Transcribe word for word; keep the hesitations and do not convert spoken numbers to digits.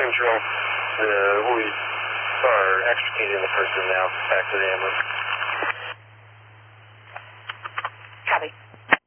Central. Uh, we are extricating the person now back to the ambulance.